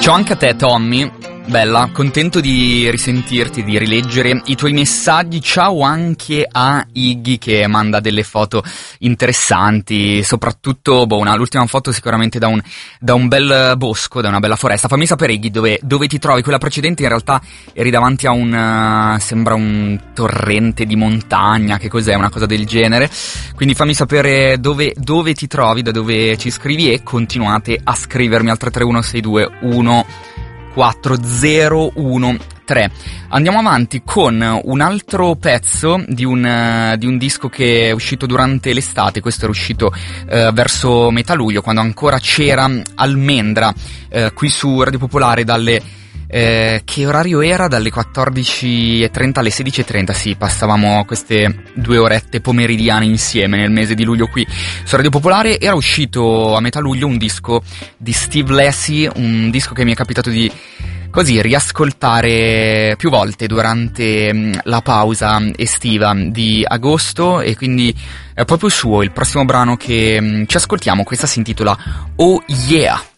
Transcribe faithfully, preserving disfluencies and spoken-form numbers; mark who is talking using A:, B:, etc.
A: Ciao anche a te, Tommy. Bella, contento di risentirti, di rileggere i tuoi messaggi. Ciao anche a Iggy che manda delle foto interessanti, soprattutto boh, una, l'ultima foto sicuramente da un, da un bel bosco, da una bella foresta. Fammi sapere, Iggy, dove, dove ti trovi. Quella precedente in realtà eri davanti a un, uh, sembra un torrente di montagna, che cos'è, una cosa del genere. Quindi fammi sapere dove, dove ti trovi, da dove ci scrivi, e continuate a scrivermi al tre tre uno sei due uno quattro zero uno tre. Andiamo avanti con un altro pezzo di un, uh, di un disco che è uscito durante l'estate. Questo era uscito uh, verso metà luglio, quando ancora c'era Almendra, uh, qui su Radio Popolare dalle... Uh, che orario era? Dalle quattordici e trenta alle sedici e trenta, sì, passavamo queste due orette pomeridiane insieme nel mese di luglio qui su Radio Popolare. Era uscito a metà luglio un disco di Steve Lacy, un disco che mi è capitato di così riascoltare più volte durante mh, la pausa estiva di agosto, e quindi è proprio suo il prossimo brano che mh, ci ascoltiamo. Questa si intitola Oh Yeah.